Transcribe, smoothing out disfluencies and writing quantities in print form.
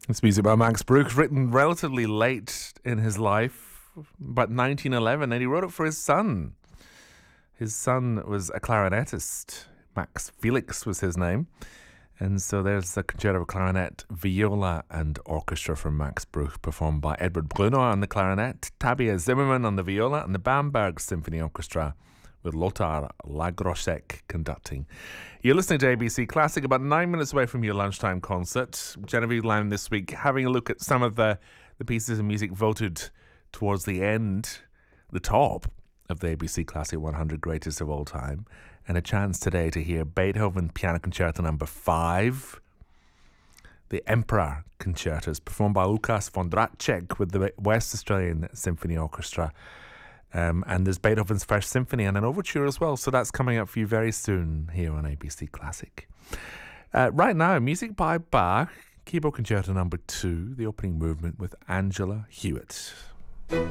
It's music by Max Bruch, written relatively late in his life, about 1911, and he wrote it for his son. His son was a clarinetist. Max Felix was his name. And so there's the concerto for clarinet, viola, and orchestra from Max Bruch, performed by Edward Bruno on the clarinet, Tabia Zimmermann on the viola, and the Bamberg Symphony Orchestra with Lothar Lagroszek conducting. You're listening to ABC Classic, about 9 minutes away from your lunchtime concert. Genevieve Land this week having a look at some of the pieces of music voted towards the end, the top of the ABC Classic 100 Greatest of All Time, and a chance today to hear Beethoven Piano Concerto No. 5, the Emperor Concertos, performed by Lukas Vondracek with the West Australian Symphony Orchestra. And there's Beethoven's First Symphony and an overture as well, so that's coming up for you very soon here on ABC Classic. Right now, music by Bach, Keyboard Concerto No. 2, the opening movement with Angela Hewitt.